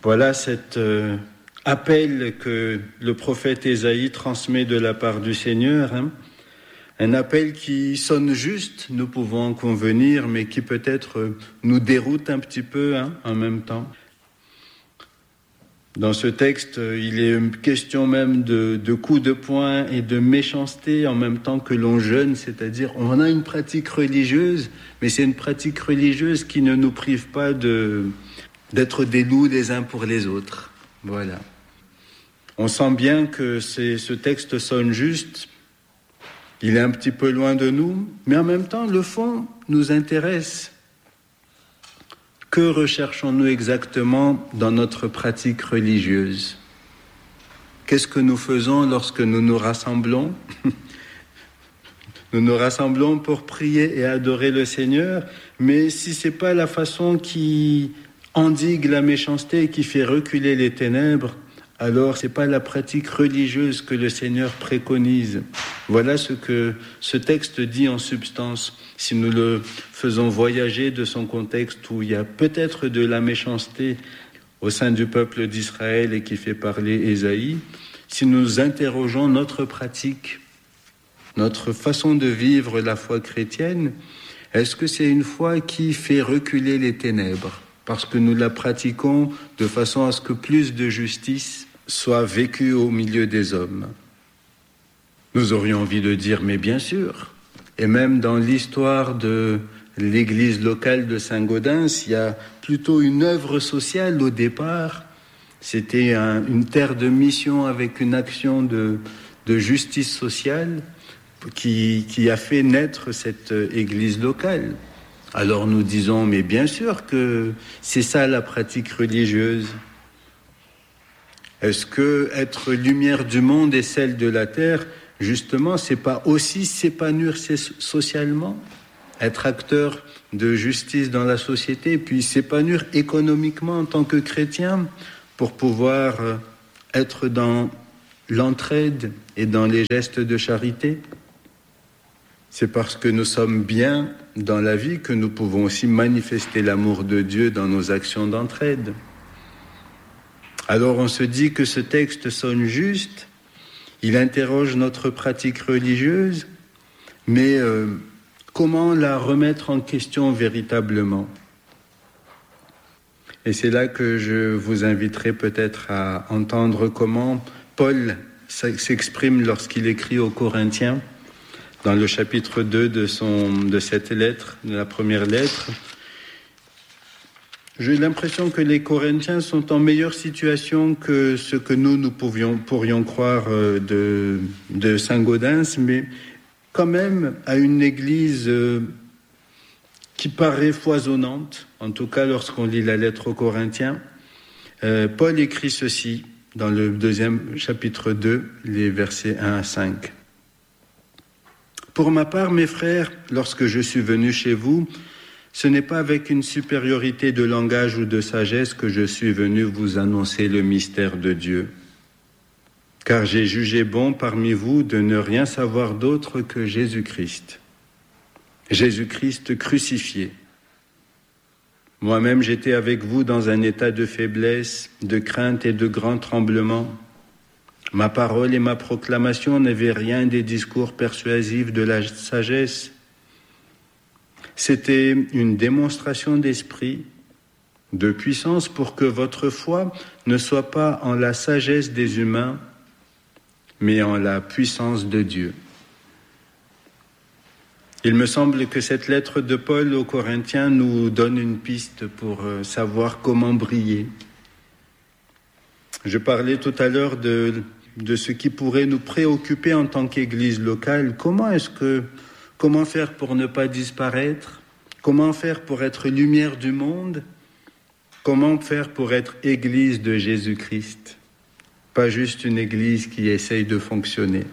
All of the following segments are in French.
Voilà cet appel que le prophète Ésaïe transmet de la part du Seigneur. Un appel qui sonne juste, nous pouvons en convenir, mais qui peut-être nous déroute un petit peu en même temps. Dans ce texte, il est question même de coups de poing et de méchanceté en même temps que l'on jeûne, c'est-à-dire on a une pratique religieuse, mais c'est une pratique religieuse qui ne nous prive pas d'être des loups les uns pour les autres. Voilà. On sent bien que ce texte sonne juste, il est un petit peu loin de nous, mais en même temps, le fond nous intéresse. Que recherchons-nous exactement dans notre pratique religieuse ? Qu'est-ce que nous faisons lorsque nous nous rassemblons ? Nous nous rassemblons pour prier et adorer le Seigneur, mais si ce n'est pas la façon qui endigue la méchanceté et qui fait reculer les ténèbres, alors ce n'est pas la pratique religieuse que le Seigneur préconise. Voilà ce que ce texte dit en substance. Si nous le faisons voyager de son contexte où il y a peut-être de la méchanceté au sein du peuple d'Israël et qui fait parler Ésaïe, si nous interrogeons notre pratique, notre façon de vivre la foi chrétienne, est-ce que c'est une foi qui fait reculer les ténèbres ? Parce que nous la pratiquons de façon à ce que plus de justice soit vécue au milieu des hommes. Nous aurions envie de dire, mais bien sûr. Et même dans l'histoire de l'église locale de Saint-Gaudens, il y a plutôt une œuvre sociale au départ. C'était une terre de mission avec une action de justice sociale qui a fait naître cette église locale. Alors nous disons, mais bien sûr que c'est ça la pratique religieuse. Est-ce que être lumière du monde et celle de la terre, justement, c'est pas aussi s'épanouir socialement, être acteur de justice dans la société, puis s'épanouir économiquement en tant que chrétien pour pouvoir être dans l'entraide et dans les gestes de charité? C'est parce que nous sommes bien dans la vie que nous pouvons aussi manifester l'amour de Dieu dans nos actions d'entraide. Alors on se dit que ce texte sonne juste, il interroge notre pratique religieuse, mais comment la remettre en question véritablement ? Et c'est là que je vous inviterai peut-être à entendre comment Paul s'exprime lorsqu'il écrit aux Corinthiens, dans le chapitre 2 de cette lettre, de la première lettre. J'ai l'impression que les Corinthiens sont en meilleure situation que ce que nous pourrions croire de Saint-Gaudens, mais quand même à une église qui paraît foisonnante, en tout cas lorsqu'on lit la lettre aux Corinthiens. Paul écrit ceci dans le deuxième chapitre 2, les versets 1 à 5. « Pour ma part, mes frères, lorsque je suis venu chez vous, ce n'est pas avec une supériorité de langage ou de sagesse que je suis venu vous annoncer le mystère de Dieu. Car j'ai jugé bon parmi vous de ne rien savoir d'autre que Jésus-Christ. Jésus-Christ crucifié. Moi-même, j'étais avec vous dans un état de faiblesse, de crainte et de grand tremblement. Ma parole et ma proclamation n'avaient rien des discours persuasifs de la sagesse. C'était une démonstration d'esprit, de puissance pour que votre foi ne soit pas en la sagesse des humains, mais en la puissance de Dieu. » Il me semble que cette lettre de Paul aux Corinthiens nous donne une piste pour savoir comment briller. Je parlais tout à l'heure de ce qui pourrait nous préoccuper en tant qu'Église locale. Comment faire pour ne pas disparaître ? Comment faire pour être lumière du monde ? Comment faire pour être Église de Jésus-Christ ? Pas juste une Église qui essaye de fonctionner.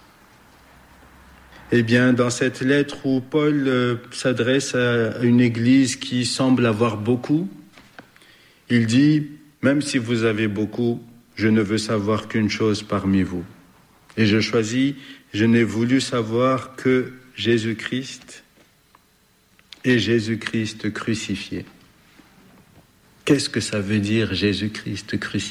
Eh bien, dans cette lettre où Paul s'adresse à une Église qui semble avoir beaucoup, il dit, même si vous avez beaucoup, je ne veux savoir qu'une chose parmi vous. Et je n'ai voulu savoir que Jésus-Christ et Jésus-Christ crucifié. Qu'est-ce que ça veut dire Jésus-Christ crucifié ?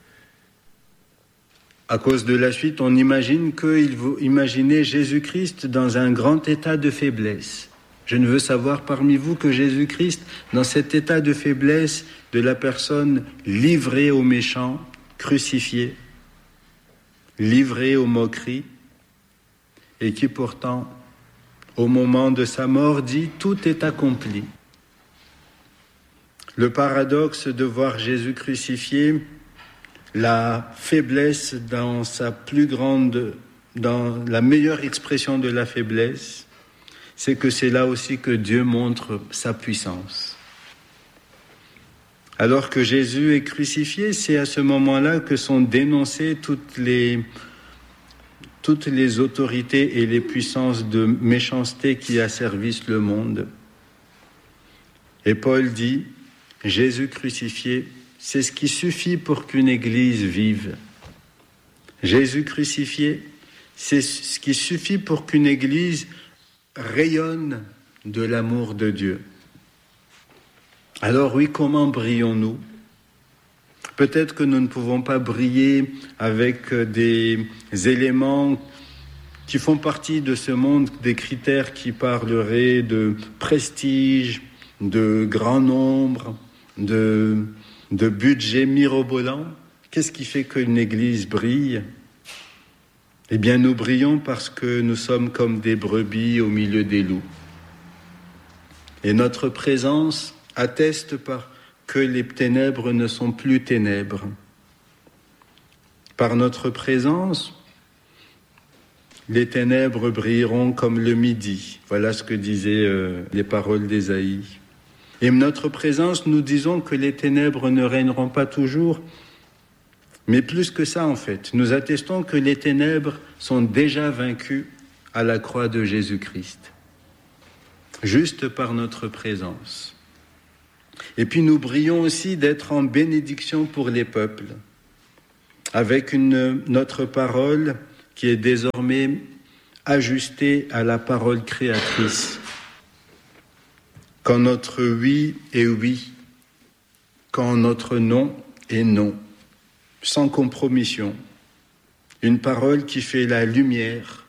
À cause de la suite, on imagine qu'il faut imaginer Jésus-Christ dans un grand état de faiblesse. Je ne veux savoir parmi vous que Jésus-Christ, dans cet état de faiblesse de la personne livrée aux méchants, crucifiée, livrée aux moqueries, et qui pourtant, au moment de sa mort, dit « Tout est accompli ». Le paradoxe de voir Jésus crucifié, la faiblesse dans la meilleure expression de la faiblesse, c'est que c'est là aussi que Dieu montre sa puissance. Alors que Jésus est crucifié, c'est à ce moment-là que sont dénoncées toutes les autorités et les puissances de méchanceté qui asservissent le monde. Et Paul dit, Jésus crucifié, c'est ce qui suffit pour qu'une église vive. Jésus crucifié, c'est ce qui suffit pour qu'une église rayonne de l'amour de Dieu. Alors oui, comment brillons-nous ? Peut-être que nous ne pouvons pas briller avec des éléments qui font partie de ce monde, des critères qui parleraient de prestige, de grand nombre, de budget mirobolant. Qu'est-ce qui fait qu'une église brille ? Eh bien, nous brillons parce que nous sommes comme des brebis au milieu des loups. Et notre présence atteste par que les ténèbres ne sont plus ténèbres. Par notre présence, les ténèbres brilleront comme le midi. Voilà ce que disaient les paroles d'Ésaïe. Et notre présence, nous disons que les ténèbres ne régneront pas toujours, mais plus que ça en fait. Nous attestons que les ténèbres sont déjà vaincues à la croix de Jésus-Christ, juste par notre présence. Et puis nous brillons aussi d'être en bénédiction pour les peuples, avec notre parole qui est désormais ajustée à la parole créatrice. Quand notre oui est oui, quand notre non est non, sans compromission. Une parole qui fait la lumière.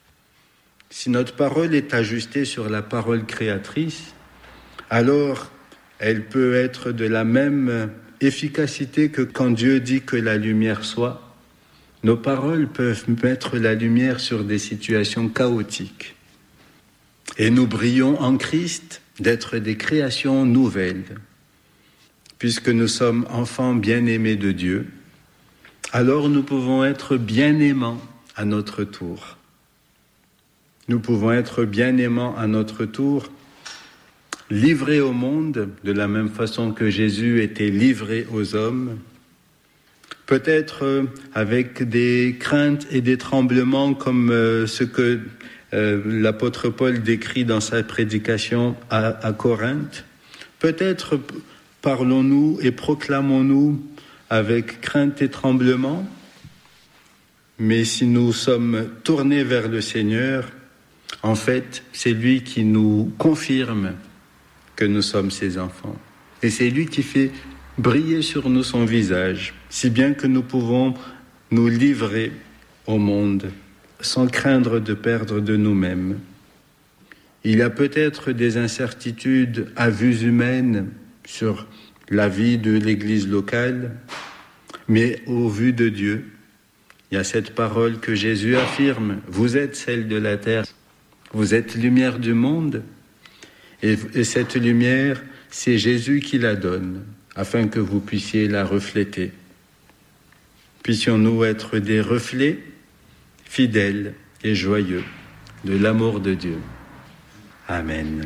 Si notre parole est ajustée sur la parole créatrice, alors elle peut être de la même efficacité que quand Dieu dit que la lumière soit. Nos paroles peuvent mettre la lumière sur des situations chaotiques. Et nous brillons en Christ d'être des créations nouvelles. Puisque nous sommes enfants bien-aimés de Dieu, alors nous pouvons être bien-aimants à notre tour. Nous pouvons être bien-aimants à notre tour, livrés au monde de la même façon que Jésus était livré aux hommes, peut-être avec des craintes et des tremblements comme ce que l'apôtre Paul décrit dans sa prédication à Corinthe. Peut-être parlons-nous et proclamons-nous avec crainte et tremblement, mais si nous sommes tournés vers le Seigneur, en fait, c'est lui qui nous confirme que nous sommes ses enfants. Et c'est lui qui fait briller sur nous son visage, si bien que nous pouvons nous livrer au monde sans craindre de perdre de nous-mêmes. Il y a peut-être des incertitudes à vue humaine sur la vie de l'Église locale, mais au vu de Dieu, il y a cette parole que Jésus affirme, vous êtes sel de la terre, vous êtes lumière du monde, et cette lumière, c'est Jésus qui la donne, afin que vous puissiez la refléter. Puissions-nous être des reflets fidèles et joyeux de l'amour de Dieu. Amen.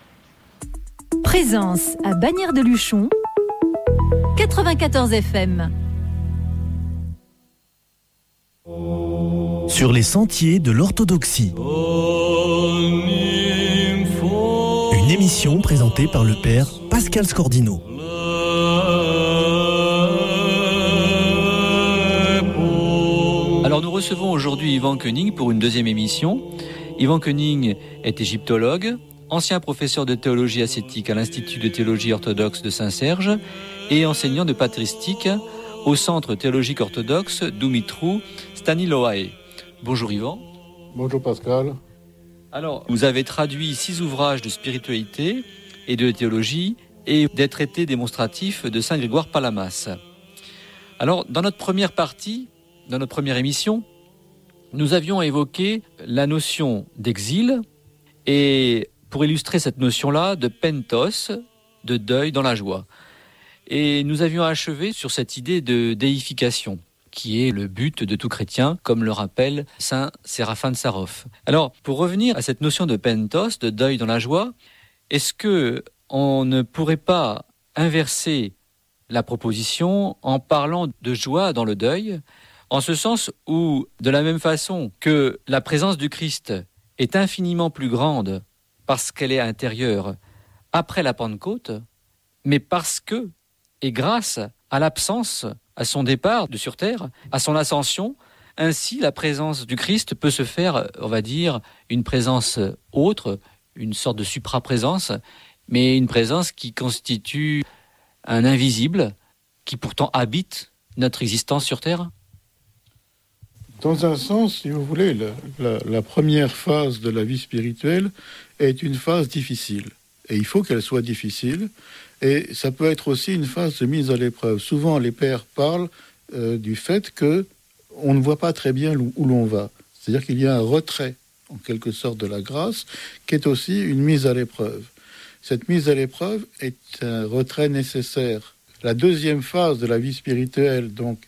Présence à Bagnères-de-Luchon, 94 FM. Sur les sentiers de l'orthodoxie. Une émission présentée par le père Pascal Scordino. Alors nous recevons aujourd'hui Yvan Koenig pour une deuxième émission. Yvan Koenig est égyptologue, ancien professeur de théologie ascétique à l'Institut de théologie orthodoxe de Saint-Serge et enseignant de patristique au Centre théologique orthodoxe Dumitru Staniloae. Bonjour Yvan. Bonjour Pascal. Alors, vous avez traduit 6 ouvrages de spiritualité et de théologie et des traités démonstratifs de Saint Grégoire Palamas. Alors, dans notre première partie, dans notre première émission, nous avions évoqué la notion d'exil et, pour illustrer cette notion-là, de pentos, de deuil dans la joie. Et nous avions achevé sur cette idée de déification, qui est le but de tout chrétien, comme le rappelle saint Séraphin de Sarov. Alors, pour revenir à cette notion de pentos, de deuil dans la joie, est-ce que on ne pourrait pas inverser la proposition en parlant de joie dans le deuil, en ce sens où, de la même façon que la présence du Christ est infiniment plus grande parce qu'elle est intérieure après la Pentecôte, mais parce que, et grâce à l'absence, à son départ de sur terre, à son ascension, ainsi la présence du Christ peut se faire, on va dire, une présence autre, une sorte de supraprésence, mais une présence qui constitue un invisible, qui pourtant habite notre existence sur terre. Dans un sens, si vous voulez, la première phase de la vie spirituelle est une phase difficile. Et il faut qu'elle soit difficile. Et ça peut être aussi une phase de mise à l'épreuve. Souvent, les pères parlent du fait qu'on ne voit pas très bien où l'on va. C'est-à-dire qu'il y a un retrait, en quelque sorte, de la grâce, qui est aussi une mise à l'épreuve. Cette mise à l'épreuve est un retrait nécessaire. La deuxième phase de la vie spirituelle, donc,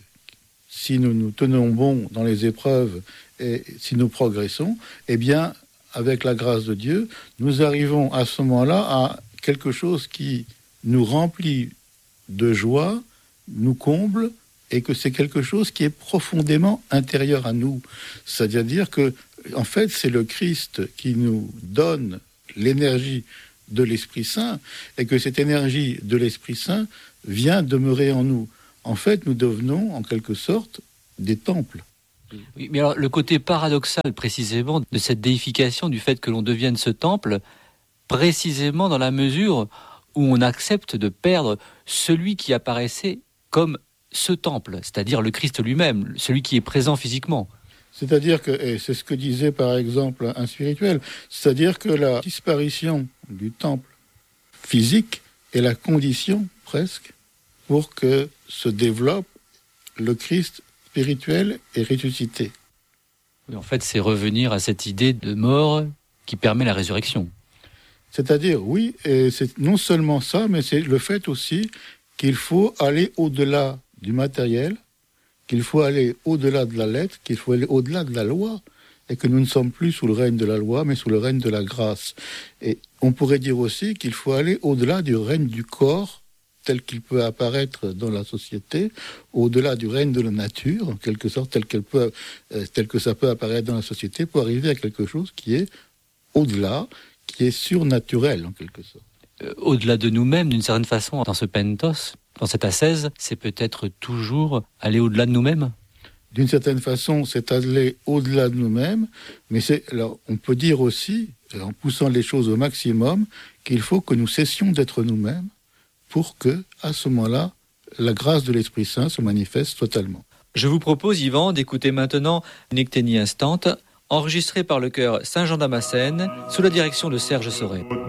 si nous nous tenons bon dans les épreuves et si nous progressons, eh bien, avec la grâce de Dieu, nous arrivons à ce moment-là à quelque chose qui nous remplit de joie, nous comble, et que c'est quelque chose qui est profondément intérieur à nous. C'est-à-dire que, en fait, c'est le Christ qui nous donne l'énergie de l'Esprit Saint, et que cette énergie de l'Esprit Saint vient demeurer en nous. En fait, nous devenons, en quelque sorte, des temples. Oui, mais alors, le côté paradoxal, précisément, de cette déification, du fait que l'on devienne ce temple, précisément dans la mesure où on accepte de perdre celui qui apparaissait comme ce temple, c'est-à-dire le Christ lui-même, celui qui est présent physiquement. C'est-à-dire que, et c'est ce que disait par exemple un spirituel, c'est-à-dire que la disparition du temple physique est la condition, presque, pour que se développe le Christ spirituel et ressuscité. Oui, en fait, c'est revenir à cette idée de mort qui permet la résurrection. C'est-à-dire, oui, et c'est non seulement ça, mais c'est le fait aussi qu'il faut aller au-delà du matériel, qu'il faut aller au-delà de la lettre, qu'il faut aller au-delà de la loi, et que nous ne sommes plus sous le règne de la loi, mais sous le règne de la grâce. Et on pourrait dire aussi qu'il faut aller au-delà du règne du corps, tel qu'il peut apparaître dans la société, au-delà du règne de la nature, en quelque sorte, tel que ça peut apparaître dans la société, pour arriver à quelque chose qui est au-delà, qui est surnaturel, en quelque sorte. Au-delà de nous-mêmes, d'une certaine façon, dans ce pentos, dans cette ascèse, c'est peut-être toujours aller au-delà de nous-mêmes. D'une certaine façon, c'est aller au-delà de nous-mêmes, mais alors, on peut dire aussi, en poussant les choses au maximum, qu'il faut que nous cessions d'être nous-mêmes pour que, à ce moment-là, la grâce de l'Esprit Saint se manifeste totalement. Je vous propose, Yvan, d'écouter maintenant une ecténie instante, enregistrée par le chœur Saint-Jean-Damascène, sous la direction de Serge Sorel.